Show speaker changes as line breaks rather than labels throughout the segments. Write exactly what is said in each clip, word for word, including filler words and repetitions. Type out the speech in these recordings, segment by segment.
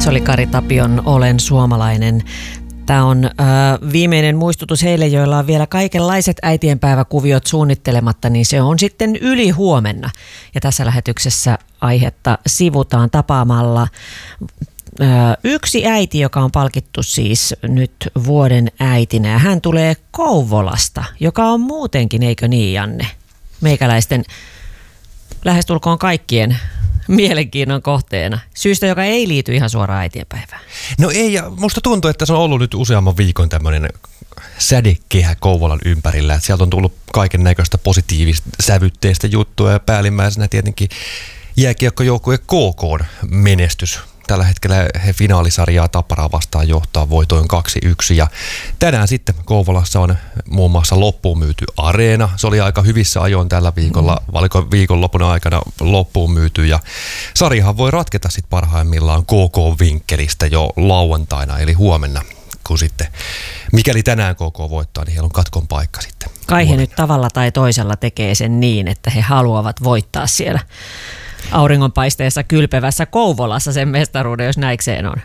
Se oli Kari Tapion Olen suomalainen. Tämä on äh, viimeinen muistutus heille, joilla on vielä kaikenlaiset äitienpäiväkuviot suunnittelematta, niin se on sitten yli huomenna. Ja tässä lähetyksessä aihetta sivutaan tapaamalla äh, yksi äiti, joka on palkittu siis nyt vuoden äitinä. Ja hän tulee Kouvolasta, joka on muutenkin, eikö niin Janne? Meikäläisten lähestulkoon kaikkien mielenkiinnon kohteena. Syystä, joka ei liity ihan suoraan äitienpäivään.
No ei, ja musta tuntuu, että se on ollut nyt useamman viikon tämmöinen sädekehä Kouvolan ympärillä. Että sieltä on tullut kaiken näköistä positiivista sävytteistä juttua ja päällimmäisenä tietenkin jääkiekkojoukkue K K:n menestys. Tällä hetkellä he finaalisarjaa Tapparaa vastaan johtaa voitoin kaksi yksi ja tänään sitten Kouvolassa on muun muassa loppuun myyty areena. Se oli aika hyvissä ajoin tällä viikolla, mm. valiko viikonlopun aikana loppuun myyty ja sarjahan voi ratketa sitten parhaimmillaan K K-vinkkelistä jo lauantaina eli huomenna, kun sitten mikäli tänään K K voittaa, niin heillä on katkon paikka sitten.
Kai he nyt tavalla tai toisella tekee sen niin, että he haluavat voittaa siellä auringonpaisteessa kylpevässä Kouvolassa sen mestaruuden, jos näikseen on.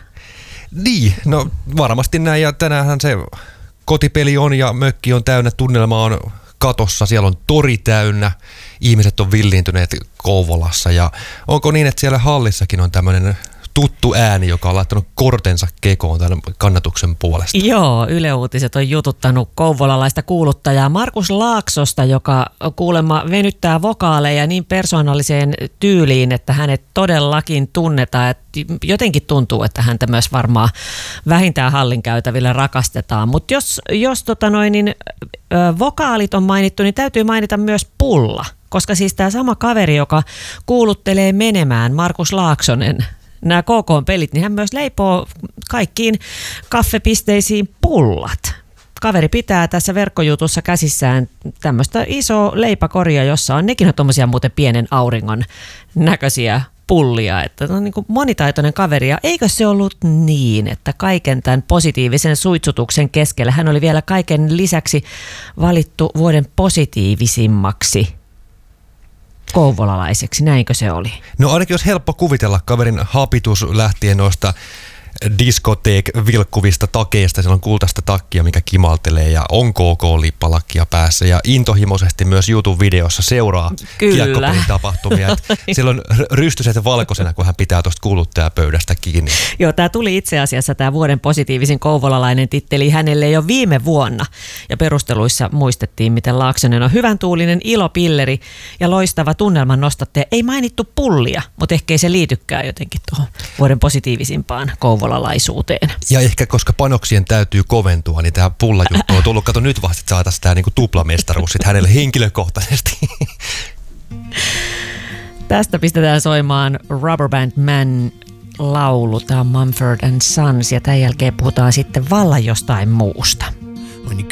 Niin, no varmasti näin ja tänäänhän se kotipeli on ja mökki on täynnä, tunnelma on katossa, siellä on tori täynnä, ihmiset on villiintyneet Kouvolassa ja onko niin, että siellä hallissakin on tämmöinen tuttu ääni, joka on laittanut kortensa kekoon tämän kannatuksen puolesta?
Joo, Yle Uutiset on jututtanut kouvolalaista kuuluttajaa Markus Laaksosta, joka kuulemma venyttää vokaaleja niin persoonalliseen tyyliin, että hänet todellakin tunnetaan. Et jotenkin tuntuu, että häntä myös varmaan vähintään hallin käytävillä rakastetaan. Mutta jos, jos tota noin, niin, ö, vokaalit on mainittu, niin täytyy mainita myös pulla. Koska siis tämä sama kaveri, joka kuuluttelee menemään, Markus Laaksonen, nämä K K-pelit, niin hän myös leipoo kaikkiin kaffepisteisiin pullat. Kaveri pitää tässä verkkojutussa käsissään tämmöistä isoa leipäkoria, jossa on nekin on tuommoisia muuten pienen auringon näköisiä pullia. Että on niin kuin monitaitoinen kaveri. Ja eikö se ollut niin, että kaiken tämän positiivisen suitsutuksen keskellä hän oli vielä kaiken lisäksi valittu vuoden positiivisimmaksi kouvolalaiseksi, näinkö se oli?
No ainakin jos helppo kuvitella kaverin hapitus lähtien noista diskoteek-vilkkuvista takeista, siellä on kultaista takkia, mikä kimaltelee ja on K K-lippalakkia päässä ja intohimoisesti myös YouTube-videossa seuraa kiekkopelin tapahtumia. Siellä on rystyset valkoisena, kun hän pitää tuosta kuuluttajapöydästä kiinni.
Joo, tämä tuli itse asiassa tämä vuoden positiivisin kouvolalainen titteli hänelle jo viime vuonna ja perusteluissa muistettiin, miten Laaksonen on hyvän tuulinen ilopilleri ja loistava tunnelman nostattaja. Ei mainittu pullia, mutta ehkä ei se liitykään jotenkin tuohon vuoden positiivisimpaan kouvolalaisuuteen.
Ja ehkä koska panoksien täytyy koventua, niin tämä pullajuttu on tullut. Kato nyt vasta, että saataisiin tämä niinku tuplamestaruus sit hänelle henkilökohtaisesti.
Tästä pistetään soimaan Rubber Band Man laulu. Tämä on Mumford and Sons ja tämän jälkeen puhutaan sitten vallan jostain muusta.